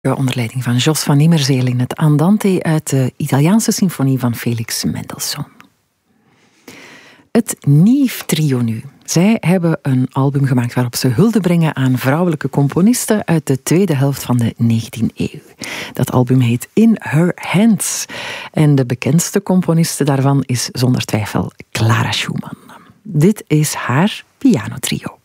Onder leiding van Jos van Immerzeel in het Andante uit de Italiaanse symfonie van Felix Mendelssohn. Het Nief Trio nu. Zij hebben een album gemaakt waarop ze hulde brengen aan vrouwelijke componisten uit de tweede helft van de 19e eeuw. Dat album heet In Her Hands. En de bekendste componiste daarvan is zonder twijfel Clara Schumann. Dit is haar pianotrio.